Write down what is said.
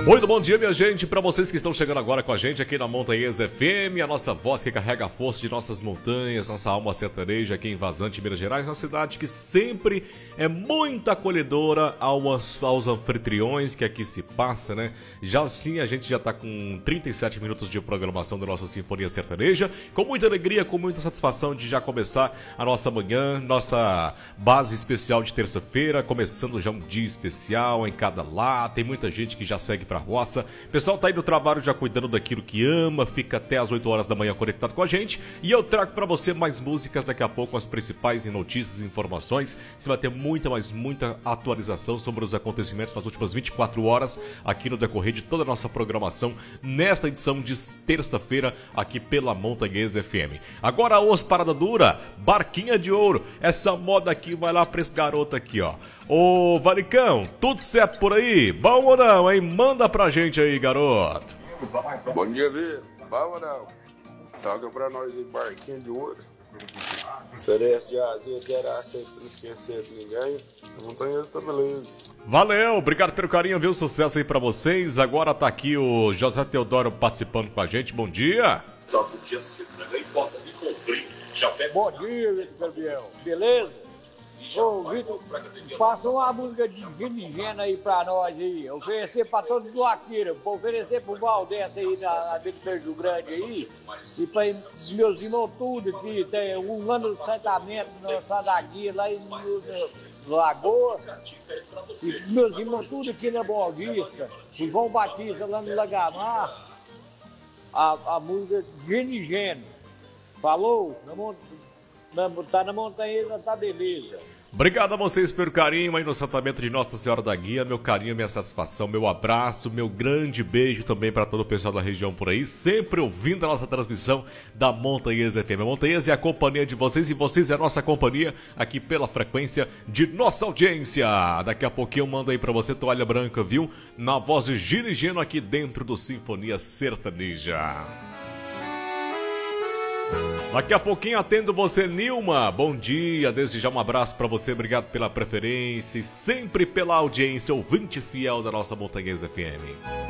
Muito bom dia, minha gente, para vocês que estão chegando agora com a gente aqui na Montanhesa FM, a nossa voz que carrega a força de nossas montanhas, nossa alma sertaneja aqui em Vazante, Minas Gerais, uma cidade que sempre é muito acolhedora aos anfitriões que aqui se passa, né? Já assim, a gente já tá com 37 minutos de programação da nossa Sinfonia Sertaneja, com muita alegria, com muita satisfação de já começar a nossa manhã, nossa base especial de terça-feira, começando já um dia especial em cada lar, tem muita gente que já segue pra roça. O pessoal tá aí no trabalho já cuidando daquilo que ama, fica até as 8 horas da manhã conectado com a gente. E eu trago pra você mais músicas daqui a pouco, as principais notícias e informações. Você vai ter muita atualização sobre os acontecimentos nas últimas 24 horas aqui no decorrer de toda a nossa programação nesta edição de terça-feira aqui pela Montanhesa FM. Agora, os Parada Dura, Barquinha de Ouro. Essa moda aqui vai lá pra esse garoto aqui, ó. Ô, Varicão, tudo certo por aí? Bom ou não, hein? Manda pra gente aí, garoto. Bom dia, Vitor. Bom ou não? Toca pra nós aí, Barquinha de Ouro. Oferece de azeite, de araça, não esquecer de ninguém. A montanha tá beleza. Valeu, obrigado pelo carinho, viu? Sucesso aí pra vocês. Agora tá aqui o José Teodoro participando com a gente. Bom dia. Toca o dia cedo, né? Não importa, me comprei. Já pega. Bom dia, Vitor Gabriel. Beleza? Ô, Vitor, faça uma música de indigena aí pra nós aí. Oferecer pra todos do Aquira. Vou oferecer pro Valdez aí na Vila Perdo Grande aí. E pra meus irmãos tudo que tem um ano de assentamento na Sadaguia lá no Lagoa. E meus irmãos tudo aqui na Boa Vista. O João Batista lá no Lagamar. A música de indigena. Falou? Tá na montanha, tá beleza. Obrigado a vocês pelo carinho aí no tratamento de Nossa Senhora da Guia, meu carinho, minha satisfação, meu abraço, meu grande beijo também para todo o pessoal da região por aí, sempre ouvindo a nossa transmissão da Montanhesa FM. A Montanhesa é a companhia de vocês e vocês é a nossa companhia aqui pela frequência de nossa audiência. Daqui a pouquinho eu mando aí para você toalha branca, viu? Na voz de Gino e Gino aqui dentro do Sinfonia Sertaneja. Daqui a pouquinho atendo você, Nilma. Bom dia, desde já um abraço pra você, obrigado pela preferência e sempre pela audiência, ouvinte fiel da nossa Montanhesa FM.